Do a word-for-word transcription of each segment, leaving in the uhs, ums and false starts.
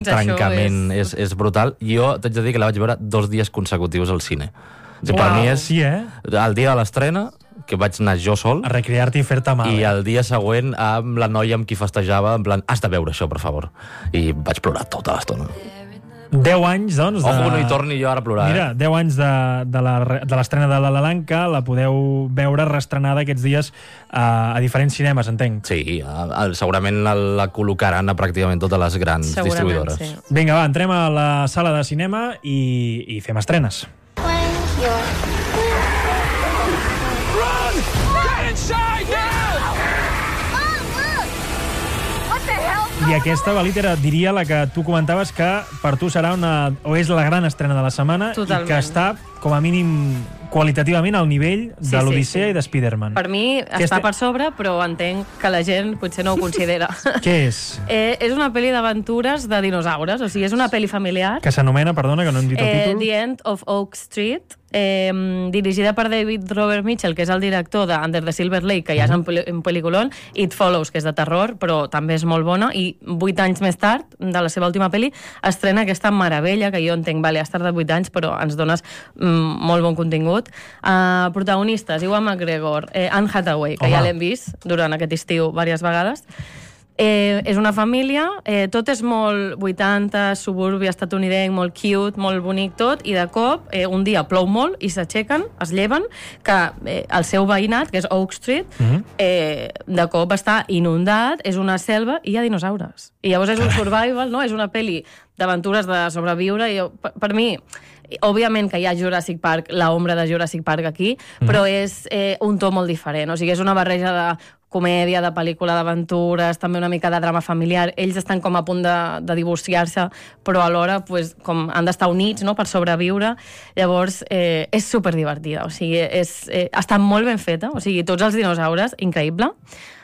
trencament és... És, és brutal. Jo t'haig de dir que la vaig veure dos dies consecutius al cine. O sigui, Uau, per mi és sí, eh? el dia de l'estrena, que vaig anar jo sol, A recrear-te i fer-te mal. i eh? el dia següent amb la noia amb qui festejava, en plan, has de veure això, per favor. I vaig plorar tota l'estona. deu anys, doncs... De... Ojo, no hi torni jo ara a plorar, Mira, eh? deu anys de, de la re- de l'estrena de La La Land, que la podeu veure reestrenada aquests dies a, a diferents cinemes, entenc. Sí, el, el, segurament el, la col·locaran a pràcticament totes les grans Segurament, distribuïdores. sí. Vinga, va, entrem a la sala de cinema i, i fem estrenes. I aquesta, Valit, era, diria la que tu comentaves que per tu serà una... o és la gran estrena de la setmana. Totalment. I que està, com a mínim, qualitativament al nivell Sí, de sí, l'Odissea sí. i de Spider-Man. Per mi Què està este- per sobre, però entenc que la gent potser no ho considera. Què és? Eh, és una pel·li d'aventures de dinosaures, o sigui, és una pel·li familiar. Que s'anomena, perdona, que no hem dit el Eh, títol. The End of Oak Street, eh, dirigida per David Robert Mitchell, que és el director de Under the Silver Lake, que ja és un, pel un pel·lículon, It Follows, que és de terror, però també és molt bona, i vuit anys més tard, de la seva última pel·li, estrena aquesta meravella, que jo entenc, vale, has tardat vuit anys, però ens dones mm, molt bon contingut. Uh, protagonistes, Ewan McGregor, eh, Anne Hathaway, que Home. ja l'hem vist durant aquest estiu diverses vegades. Eh, és una família, eh, tot és molt vuitanta, suburbi estatunidenc, molt cute, molt bonic tot, i de cop eh, un dia plou molt i s'aixequen, es lleven, que eh, el seu veïnat, que és Oak Street, Mhm. eh, de cop està inundat, és una selva i hi ha dinosaures. I llavors és un survival, no? És una pel·li d'aventures de sobreviure, i jo, per, per mi... Òbviament que hi ha Jurassic Park, la ombra de Jurassic Park aquí, mm. però és eh, un to molt diferent. O sigui, és una barreja de comèdia, de pel·lícula d'aventures, també una mica de drama familiar. Ells estan com a punt de, de divorciar-se, però alhora pues, com han d'estar units, no?, per sobreviure. Llavors, eh, és superdivertida. O sigui, és, eh, està molt ben feta. O sigui, tots els dinosaures, increïble.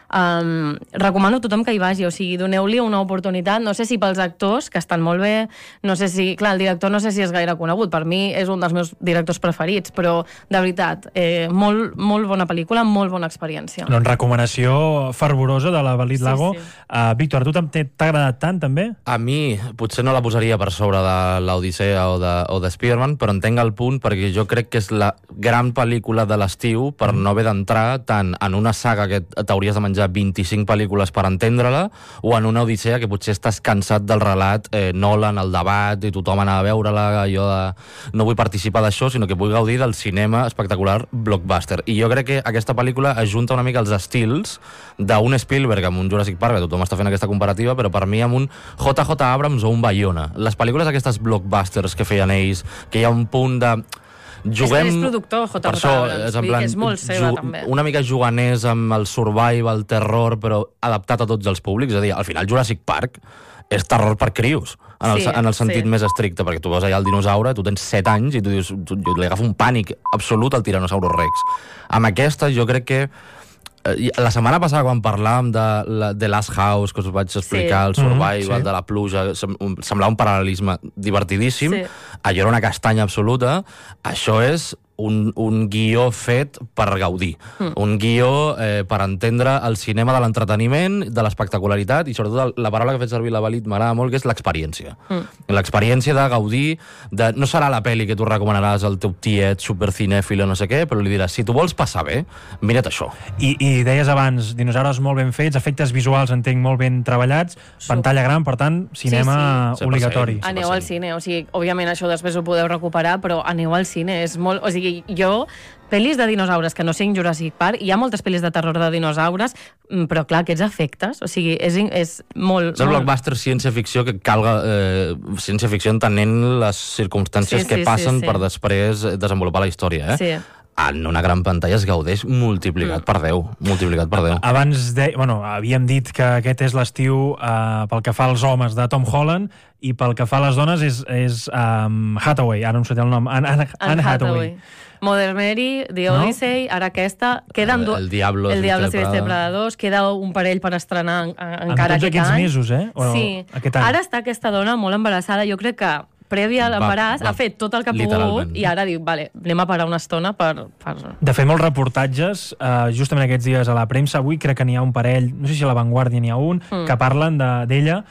Um, recomano a tothom que hi vagi, o sigui, doneu-li una oportunitat, no sé si pels actors, que estan molt bé, no sé si, clar, el director no sé si és gaire conegut, per mi és un dels meus directors preferits, però de veritat, eh, molt, molt bona pel·lícula, molt bona experiència. Doncs recomanació fervorosa de la Valit Sí, Lago. sí. Uh, Víctor, a tu t'ha t'ha agradat tant, també? A mi, potser no la posaria per sobre de l'Odissea o de, o de Spider-Man, però entenc el punt perquè jo crec que és la gran pel·lícula de l'estiu per no haver d'entrar tant en una saga que t'hauries de menjar vint-i-cinc pel·lícules per entendre-la, o en una Odissea que potser estàs cansat del relat eh, Nolan, el debat, i tothom anar a veure-la, jo de... no vull participar d'això, sinó que vull gaudir del cinema espectacular blockbuster. I jo crec que aquesta pel·lícula ajunta una mica els estils d'un Spielberg amb un Jurassic Park, que tothom està fent aquesta comparativa, però per mi amb un J J Abrams o un Bayona. Les pel·lícules aquestes blockbusters que feien ells, que hi ha un punt de... Juguem... És que és productor, J J per això, Abrams, és, en vull dir plan, que és molt seva, també. Una mica juganers amb el survival, el terror, però adaptat a tots els públics. És a dir, al final Jurassic Park és terror per crios, en el, Sí, en el sentit sí. més estricte, perquè tu veus allà el dinosaure, tu tens set anys i tu dius, tu, jo li agafo un pànic absolut al Tyrannosaurus Rex. Amb aquesta jo crec que eh, la setmana passada quan parlàvem de la, The Last House, que us vaig explicar, Sí. el survival, Mm, sí. de la pluja, sem- un- semblava un paral·lelisme divertidíssim, Sí. allò era una castanya absoluta, això és un, un guió fet per gaudir, mm. un guió eh, per entendre el cinema de l'entreteniment, de l'espectacularitat, i sobretot el- la paraula que ha fet servir la Valit m'agrada molt, que és l'experiència. Mm. L'experiència de gaudir, de, no serà la pel·li que tu recomanaràs al teu tiet supercinèfil o no sé què, però li diràs, si tu vols passar bé, mira't això. I, I deies abans, dinosaures molt ben fets, efectes visuals, entenc, molt ben treballats, pantalla gran, per tant, cinema Sí, sí. obligatori. cent per cent. Aneu al cine, o sigui, òbviament això després ho podeu recuperar, però aneu al cine, és molt... O sigui, jo, pel·lis de dinosaures que no siguin Jurassic Park, hi ha moltes pel·lis de terror de dinosaures, mm, però clar, aquests efectes, o sigui, és, és molt... És el molt... blockbuster ciència-ficció que calga eh, ciència-ficció entenent les circumstàncies Sí, que sí, passen sí, sí. per després desenvolupar la història, eh? Sí. En una gran pantalla es gaudeix multiplicat mm. per deu, multiplicat per deu. Abans de... Bueno, havíem dit que aquest és l'estiu eh, pel que fa als homes de Tom Holland i pel que fa a les dones és, és um, Hathaway, ara no em sortia el nom, Anne, Anne, Anne Hathaway. Mother Mary, The No? Odyssey, ara aquesta... Queden El- el Diablo, el Diablo Silvestre Silvestre Prada. Prada dos, queda un parell per estrenar en, en, encara tots aquest aquests any. mesos, eh? O sí. aquest any. Ara està aquesta dona molt embarassada, jo crec que prèvia a l'embaràs Va- va- ha fet tot el que ha pogut literalment. i ara diu, vale, anem a parar una estona per... per... De fer molts reportatges, eh, justament aquests dies a la premsa, avui crec que n'hi ha un parell, no sé si a La Vanguardia n'hi ha un, mm. que parlen de- d'ella,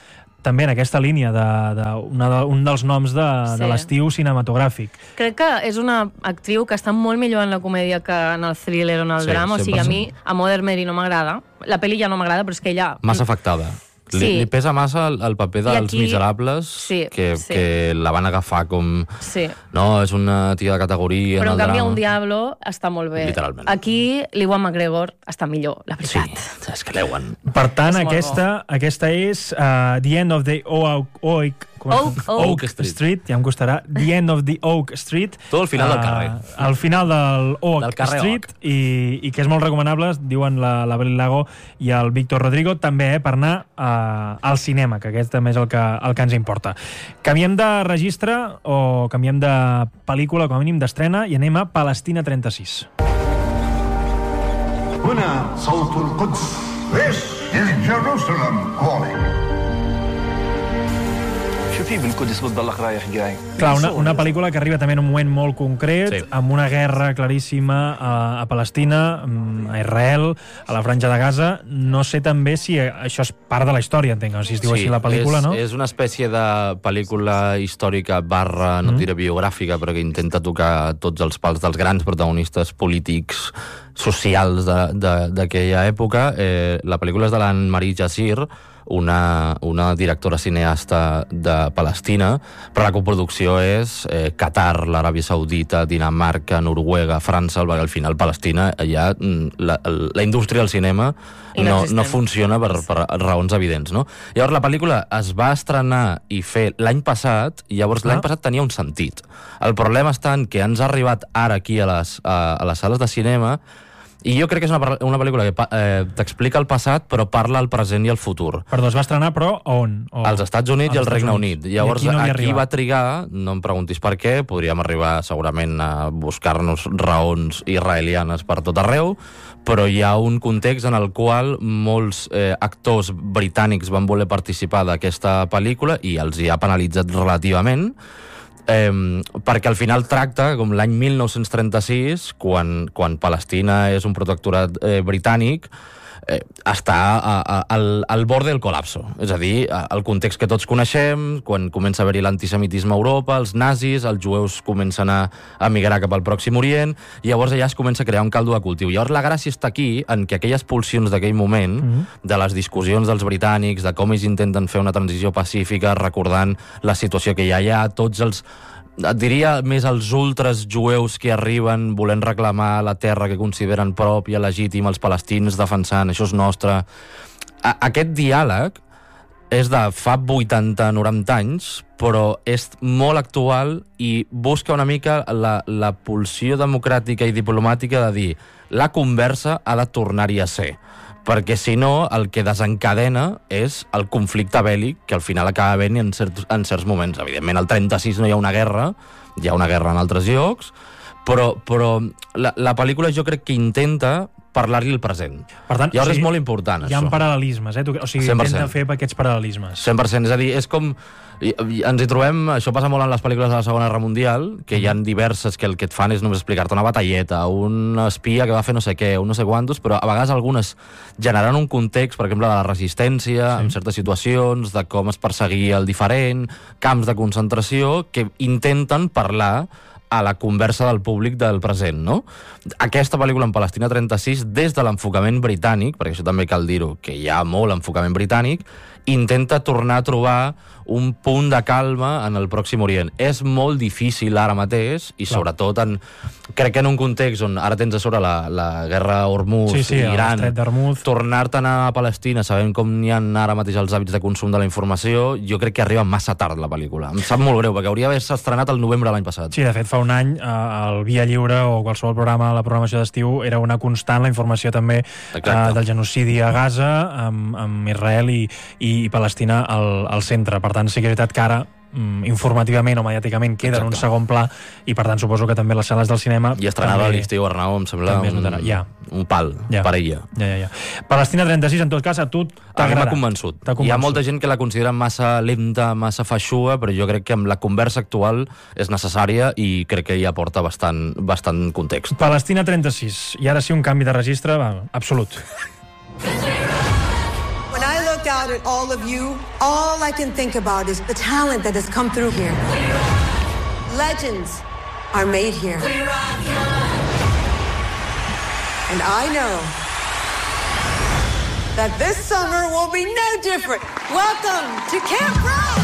també en aquesta línia de, de, una de un dels noms de, sí. de l'estiu cinematogràfic. Crec que és una actriu que està molt millor en la comèdia que en el thriller o en el sí, drama, o sigui, a mi a Mother Mary no m'agrada, la pel·li ja no m'agrada, però és que ella... Massa afectada. Li, sí. li pesa massa el, el paper dels aquí, Miserables, sí, que, sí. que la van agafar com... Sí. No, és una tia de categoria però en el en canvi drama. Un Diablo està molt bé. Literalment. Aquí l'Ewan McGregor està millor, la veritat. Sí, és que l'Ewan. Per tant, aquesta, aquesta és uh, The End of the Oak... Oak Oak, Oak. Oak Street. Street, ja em costarà. The End of the Oak Street. Tot al final uh, del carrer. Al final del Oak del carrer Street, Oak. I, i que és molt recomanable, diuen la, la Bel Lago i el Víctor Rodrigo, també eh, per anar uh, al cinema, que aquest també és el que, el que ens importa. Canviem de registre, o canviem de pel·lícula, com a mínim d'estrena, i anem a Palestina trenta-sis. هنا صوت القدس. This is Jerusalem calling. Clar, una, una pel·lícula que arriba també en un moment molt concret, sí. amb una guerra claríssima a, a Palestina, a Israel, a la Franja de Gaza. No sé també si això és part de la història, entenc, si es diu sí, així la pel·lícula, és, no? és una espècie de pel·lícula històrica barra, no mm. diré biogràfica, però que intenta tocar tots els pals dels grans protagonistes polítics, socials d'aquella època. Eh, la pel·lícula és de l'Anne-Marie Jassir, una, una directora cineasta de Palestina, però la coproducció és eh, Qatar, l'Aràbia Saudita, Dinamarca, Noruega, França, al final Palestina, allà la, la indústria del cinema no, no funciona per, per raons evidents, no? Llavors la pel·lícula es va estrenar i fer l'any passat, i llavors ah. l'any passat tenia un sentit. El problema està en que ens ha arribat ara aquí a les, a, a les sales de cinema. I jo crec que és una, una pel·lícula que eh, t'explica el passat, però parla el present i el futur. Perdó, es va estrenar, però on? O... Als Estats Units i al Regne Units. Llavors, I aquí, no aquí va trigar, no em preguntis per què, podríem arribar segurament a buscar-nos raons israelianes per tot arreu, però hi ha un context en el qual molts eh, actors britànics van voler participar d'aquesta pel·lícula i els hi ha penalitzat relativament, Eh, perquè al final tracta com l'any mil nou-cents trenta-sis, quan, quan Palestina és un protectorat eh, britànic, eh, està a, a, al, al bord del col·lapso. És a dir, el context que tots coneixem, quan comença a haver-hi l'antisemitisme a Europa, els nazis, els jueus comencen a, a migrar cap al Pròxim Orient, i llavors allà es comença a crear un caldo de cultiu. Llavors la gràcia està aquí, en que aquelles pulsions d'aquell moment, mm-hmm. de les discussions dels britànics, de com ells intenten fer una transició pacífica, recordant la situació que hi ha allà, tots els et diria més els ultres jueus que arriben volent reclamar la terra que consideren pròpia, legítima, els palestins defensant, això és nostre. A aquest diàleg és de fa vuitanta noranta anys, però és molt actual i busca una mica la, la pulsió democràtica i diplomàtica de dir la conversa ha de tornar-hi a ser, perquè si no el que desencadena és el conflicte bèl·lic que al final acaba havent en certs, en certs moments. Evidentment, al trenta-sis no hi ha una guerra, hi ha una guerra en altres llocs, però, però la, la pel·lícula jo crec que intenta parlar-li el present. Per tant, llavors o sigui, és molt important, hi ha això. paral·lelismes, eh? O sigui, cent per cent. intenta fer aquests paral·lelismes. cent per cent. És a dir, és com... Ens hi trobem... Això passa molt en les pel·lícules de la Segona Guerra Mundial, que hi ha diverses que el que et fan és només explicar-te una batalleta, un espia que va fer no sé què, un no sé quantos, però a vegades algunes generant un context, per exemple, de la resistència, sí. en certes situacions, de com es perseguia el diferent, camps de concentració, que intenten parlar a la conversa del públic del present, no? Aquesta pel·lícula en Palestina trenta-sis, des de l'enfocament britànic, perquè això també cal dir-ho, que hi ha molt enfocament britànic, intenta tornar a trobar un punt de calma en el Pròxim Orient. És molt difícil ara mateix, i Clar. sobretot en, crec que en un context on ara tens a sobre la, la guerra Hormuz, sí, sí, Iran, tornar-te a anar a Palestina sabent com n'hi ha ara mateix els hàbits de consum de la informació, jo crec que arriba massa tard la pel·lícula. Em sap molt greu, perquè hauria d'haver-se estrenat el novembre l'any passat. Sí, de fet, fa un any el Via Lliure o qualsevol programa, la programació d'estiu, era una constant, la informació també eh, del genocidi a Gaza, amb, amb Israel i, i Palestina al, al centre. Per tant, sí que és veritat que ara informativament o mediàticament queda en un segon pla, i per tant suposo que també les sales del cinema... I estrenava l'estiu, Arnau, em sembla un, ja. un pal ja. per ella. Ja, ja, ja. Palestina trenta-sis, en tot cas, a tu t'agrada? M'ha convençut. convençut. Hi ha molta gent que la considera massa lenta, massa feixuga, però jo crec que amb la conversa actual és necessària i crec que hi aporta bastant, bastant context. Palestina trenta-sis. I ara sí, un canvi de registre, va, absolut. When I look out out at all of you, all I can think about is the talent that has come through here. Legends are made here. And I know that this summer will be no different. Welcome to Camp Rock!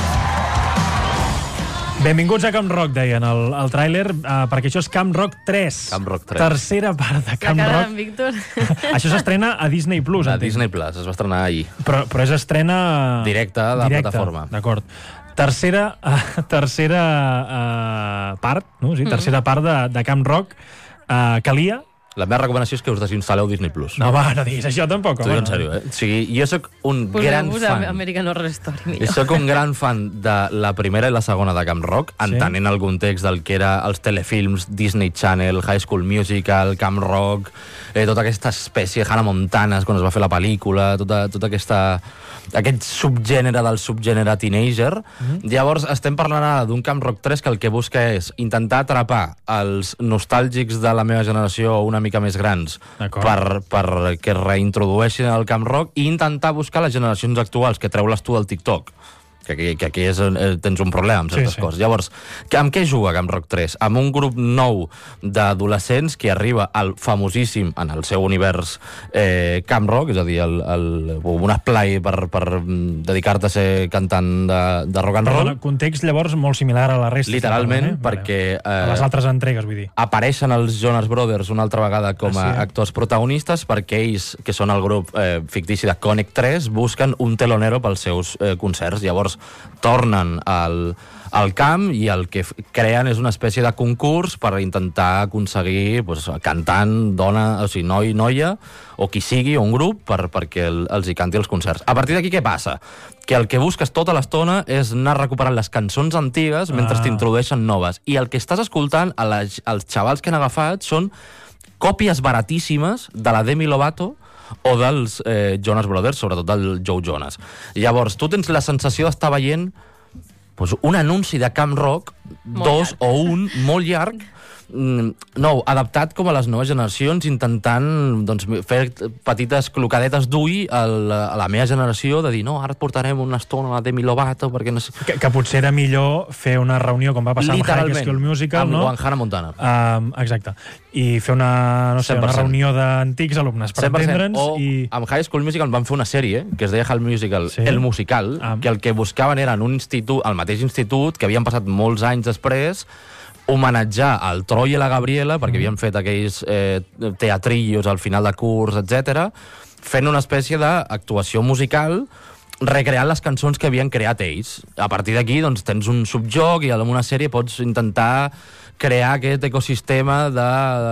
Benvinguts a Camp Rock, deien el, el tràiler, uh, perquè això és Camp Rock tres. Camp Rock tres. Tercera part de Camp La cara Rock. d'en Víctor. Això s'estrena a Disney Plus, A entenc. Disney Plus, es va estrenar ahir. Però, però és estrena... Directe de la plataforma. D'acord. Tercera, uh, tercera uh, part, no? Sí, tercera part de, de Camp Rock. Uh, calia... La meva recomanació és que us desinstal·leu Disney Plus. No, va, no diguis això tampoc. T'ho dic en sèrio, eh? O sigui, jo sóc un gran Poseu-vos fan... American Horror Story, Jo millor. sóc un gran fan de la primera i la segona de Camp Rock, entenent el context del que era els telefilms, Disney Channel, High School Musical, Camp Rock, eh, tota aquesta espècie, Hannah Montana, quan es va fer la pel·lícula, tota, tota aquesta... aquest subgènere del subgènere teenager. Mm-hmm. Llavors, estem parlant ara d'un Camp Rock tres que el que busca és intentar atrapar els nostàlgics de la meva generació una mica més grans per, per que reintrodueixin el Camp Rock i intentar buscar les generacions actuals, que treu-les tu del TikTok. Que aquí, que aquí és, eh, tens un problema amb certes sí, sí. coses. Llavors, que, amb què juga Camp Rock tres? Amb un grup nou d'adolescents que arriba al famosíssim, en el seu univers, eh, Camp Rock, és a dir, el, el, un esplai per, per dedicar-te a ser cantant de, de rock and roll. Perdona, context, llavors, molt similar a la resta. Literalment, eh? perquè... Eh, a les altres entregues, vull dir. Apareixen els Jonas Brothers una altra vegada com a ah, sí? actors protagonistes perquè ells, que són el grup eh, fictici de Connect tres, busquen un telonero pels seus eh, concerts. Llavors, tornen al, al camp i el que creen és una espècie de concurs per intentar aconseguir pues, cantant, dona, o sigui, noi, noia, o qui sigui, o un grup, per, perquè el, els hi canti els concerts. A partir d'aquí què passa? Que el que busques tota l'estona és anar recuperant les cançons antigues mentre ah. t'introdueixen noves. I el que estàs escoltant, a la, als xavals que han agafat, són còpies baratíssimes de la Demi Lovato o dels eh, Jonas Brothers, sobretot del Joe Jonas. Llavors, tu tens la sensació d'estar veient pues, un anunci de Camp Rock, molt dos llarg. O un, molt llarg, nou, adaptat com a les noves generacions, intentant doncs, fer petites clocadetes d'ull a, a la meva generació, de dir, no, ara et portarem una estona a la Demi Lovato, perquè no sé... Que, que potser era millor fer una reunió, com va passar amb High School Musical, amb, no? O amb Hannah Montana. Um, exacte. I fer una, no sé, una reunió d'antics alumnes per entendre'ns. O i... amb High School Musical van fer una sèrie que es deia High Musical, sí? El Musical, ah. que el que buscaven era en un institut, el mateix institut, que havien passat molts anys després, homenatjar el Troy i la Gabriela, perquè havien fet aquells eh, teatrillos al final de curs, etcètera, fent una espècie d'actuació musical recreant les cançons que havien creat ells. A partir d'aquí doncs, tens un subjoc i en una sèrie pots intentar crear aquest ecosistema de,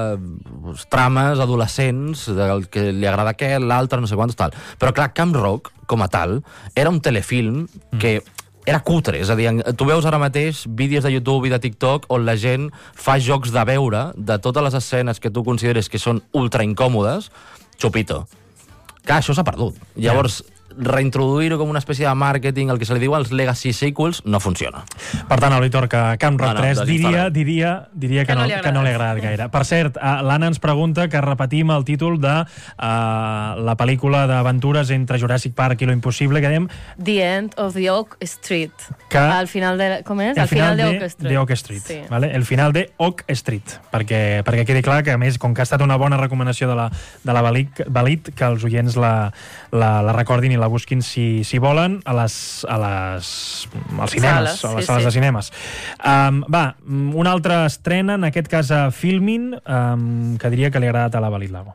de trames adolescents, del que li agrada aquest, l'altre, no sé quantos, tal. Però clar, Camp Rock, com a tal, era un telefilm que era cutre, és a dir, tu veus ara mateix vídeos de YouTube i de TikTok on la gent fa jocs de veure de totes les escenes que tu consideres que són ultra incòmodes, xupito. Clar, això s'ha perdut. Llavors, reintroduir-ho com una espècie de màrqueting, el que se li diu als Legacy Sequels, no funciona. Per tant, Auditor, que Camp Rock no, no, tres diria, diria, diria que, que, no, no que no li ha agradat gaire. Per cert, l'Anna ens pregunta que repetim el títol de uh, la pel·lícula d'aventures entre Jurassic Park i Lo Impossible, que dèiem... The End of the Oak Street. Que al final de... Com és? El al final, final de, de Oak Street. De Oak Street, sí. Vale? El final de Oak Street, perquè, perquè quedi clar que, a més, com que ha estat una bona recomanació de la, de la Balit, que els oients la, la, la recordin i la busquin si si volen, a les, a les als cinemes, sales, a les sí, sales sí. de cinemes. Um, va, una altra estrena, en aquest cas a Filmin, um, que diria que li ha agradat a la Balit Lago.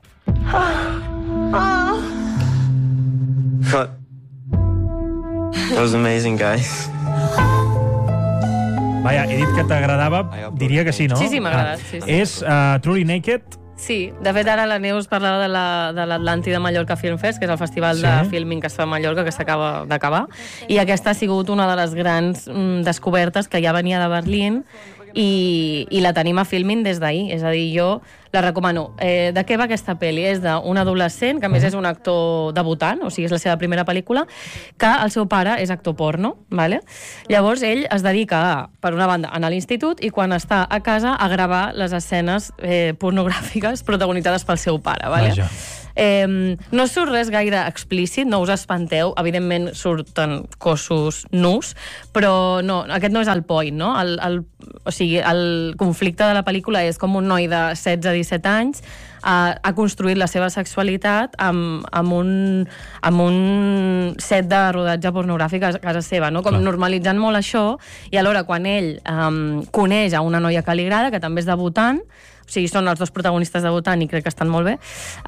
Oh. That was amazing, guys. Vaja, he dit que t'agradava, diria que sí, no? Sí, sí, m'ha agradat. Sí, sí. És uh, Truly Naked. Sí, de fet ara la Neus parlava de l'Atlàntida Mallorca Film Fest, que és el festival sí. de filming que es fa a Mallorca, que s'acaba d'acabar, i aquesta ha sigut una de les grans mm, descobertes que ja venia de Berlín i, i la tenim a Filmin des d'ahir, és a dir, jo la recomano. Eh, de què va aquesta pel·li? És d'un adolescent, que a més és un actor debutant, o sigui, és la seva primera pel·lícula, que el seu pare és actor porno, vale? Llavors ell es dedica a, per una banda, anar a l'institut i quan està a casa a gravar les escenes eh, pornogràfiques protagonitzades pel seu pare, vale? Vaja. Eh, no surt res gaire explícit, no us espanteu, evidentment surten cossos nus, però no, aquest no és el point, no? El, el, o sigui, el conflicte de la pel·lícula és com un noi de setze a disset anys ha, ha construït la seva sexualitat amb, amb, un, amb un set de rodatge pornogràfic a casa seva, no? Com Clar. normalitzant molt això, i alhora quan ell um, coneix a una noia que li agrada, que també és debutant, o sigui, són els dos protagonistes debutant i crec que estan molt bé,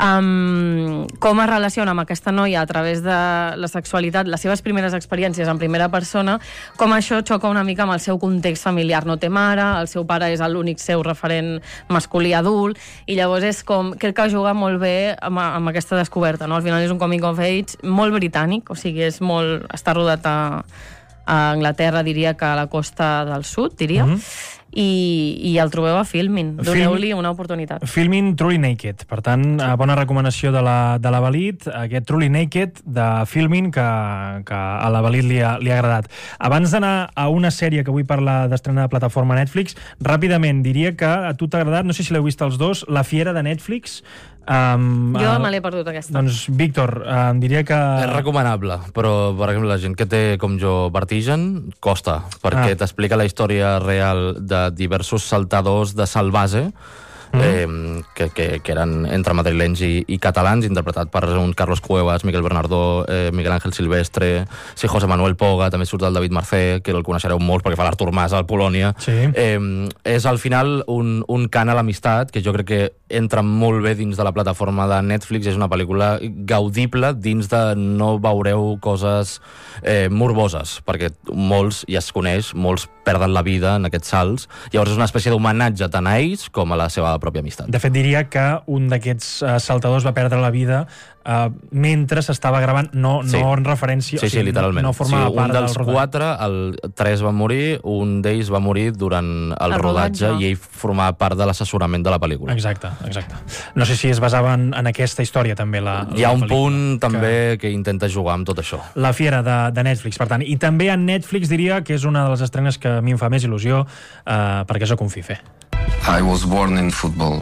um, com es relaciona amb aquesta noia a través de la sexualitat, les seves primeres experiències en primera persona, com això xoca una mica amb el seu context familiar. No té mare, el seu pare és l'únic seu referent masculí adult, i llavors és com, crec que juga molt bé amb, amb aquesta descoberta, no? Al final és un coming of age molt britànic, o sigui, és molt, està rodat a, a Anglaterra, diria que a la costa del sud, diria, mm-hmm. I, i el trobeu a Filmin. Doneu-li una oportunitat. Filmin Truly Naked. Per tant, bona recomanació de la, de la Belit, aquest Truly Naked de Filmin, que, que a la Belit li ha, li ha agradat. Abans d'anar a una sèrie que vull parlar d'estrena de plataforma Netflix, ràpidament diria que a tu t'ha agradat, no sé si l'heu vist els dos, La Fiera de Netflix. Um, jo uh, me l'he perdut, aquesta. Doncs, Víctor, uh, diria que... És recomanable, però, per exemple, la gent que té, com jo, vertigen, costa, perquè ah. t'explica la història real de diversos saltadors de salt base, mm. eh, que, que, que eren entre madrilenys i, i catalans, interpretat per un Carlos Cuevas, Miquel Bernardó, eh, Miguel Ángel Silvestre, sí, José Manuel Poga, també surt el David Marcé, que el coneixereu molt perquè fa l'Artur Mas al Polònia. Sí. Eh, és al final un, un cant a l'amistat, que jo crec que entra molt bé dins de la plataforma de Netflix, és una pel·lícula gaudible dins de no veureu coses eh, morboses, perquè molts ja es coneix, molts perden la vida en aquests salts, llavors és una espècie d'homenatge tant a ells com a la seva pròpia amistat. De fet, diria que un d'aquests uh, saltadors va perdre la vida uh, mentre s'estava gravant, no, sí. no en referència... Sí, sí, literalment. No, no formava sí, part un dels del quatre, el tres va morir, un d'ells va morir durant el, el rodatge, rodatge i ell formava part de l'assessorament de la pel·lícula. Exacte, exacte. No sé si es basava en, en aquesta història, també, la, la Hi ha un pel·lícula, punt, també, que... que intenta jugar amb tot això. La Fiera de, de Netflix, per tant. I també en Netflix diria que és una de les estrenes que a mi em fa més il·lusió, uh, perquè sóc un fife. I was born in football.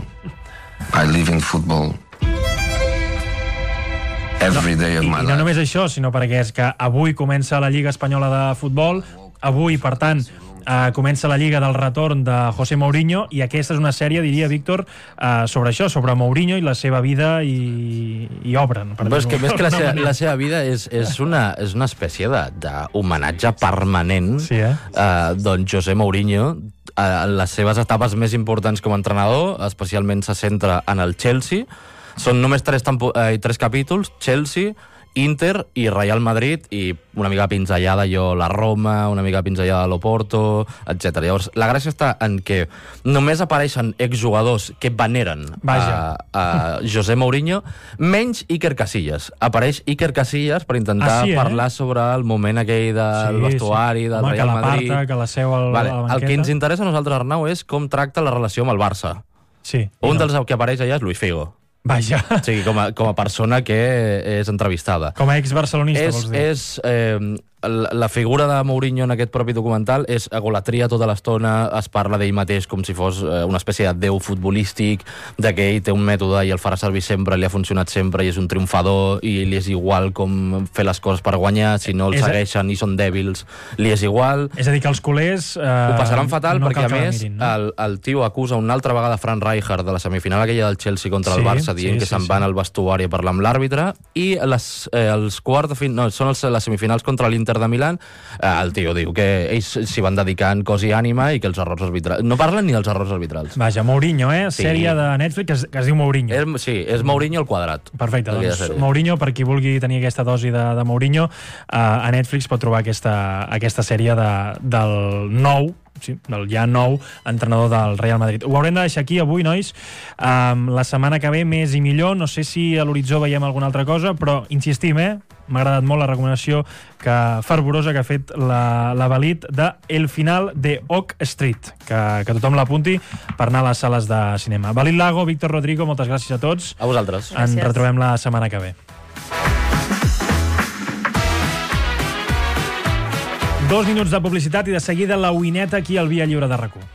I live in football. Every day of my life. I no només això, sinó perquè és que avui comença la Lliga Espanyola de Futbol, avui, per tant, eh, comença la Lliga del retorn de José Mourinho, i aquesta és una sèrie, diria, Víctor, eh, sobre això, sobre Mourinho i la seva vida i, i obra. No? Però és que, més que la, seva, la seva vida és, és, una, és una espècie d'homenatge permanent sí, eh? eh, doncs José Mourinho. En les seves etapes més importants com a entrenador, especialment se centra en el Chelsea. Són només tres, tempo, eh, tres capítols, Chelsea, Inter i Real Madrid, i una mica pinzellada jo la Roma, una mica pinzellada l'Oporto, etcètera. Llavors, la gràcia està en que només apareixen exjugadors que veneren a, a José Mourinho, menys Iker Casillas. Apareix Iker Casillas per intentar ah, sí, eh? parlar sobre el moment aquell del sí, vestuari, sí. del Home, Real que la Madrid. Parta, que la seu al, vale. a la banqueta. El que ens interessa a nosaltres, Arnau, és com tracta la relació amb el Barça. Sí. Un no. dels que apareix allà és Luis Figo. Vaja. O sigui, com a, com a persona que és entrevistada. Com a ex-barcelonista, és, vols dir? És, eh, la figura de Mourinho en aquest propi documental és egolatria tota l'estona, es parla d'ell mateix com si fos una espècie de déu futbolístic, de que ell té un mètode i el farà servir sempre, li ha funcionat sempre i és un triomfador i li és igual com fer les coses per guanyar, si no el és segueixen a... i són dèbils, li és igual. És a dir, que els culers... Eh, ho passaran fatal no perquè, a més, mirin, no? el, el tio acusa una altra vegada Frank Rijkaard de la semifinal aquella del Chelsea contra sí, el Barça, dient sí, que sí, se'n sí. van al vestuari a parlar amb l'àrbitre, i les, eh, els quarts de fin... no, són els, les semifinals contra l'Inter de Milán. El tio diu que ells s'hi van dedicar en cos i ànima i que els errors arbitrals... No parlen ni dels errors arbitrals. Vaja, Mourinho, eh? Sí. Sèrie de Netflix que es, que es diu Mourinho. És, sí, és Mourinho al quadrat. Perfecte, doncs Mourinho, per qui vulgui tenir aquesta dosi de, de Mourinho, eh, a Netflix pot trobar aquesta, aquesta sèrie de, del nou, sí, del ja nou entrenador del Real Madrid. Ho haurem de deixar aquí avui, nois. Um, la setmana que ve, més i millor. No sé si a l'horitzó veiem alguna altra cosa, però insistim, eh? M'ha agradat molt la recomanació que, fervorosa que ha fet la, la Belit de El final de Oak Street, que, que tothom l'apunti per anar a les sales de cinema. Belit Lago, Víctor Rodrigo, moltes gràcies a tots. A vosaltres. Ens gràcies. Retrobem la setmana que ve. Dos minuts de publicitat i de seguida la uineta aquí al Via Lliure de RAC u.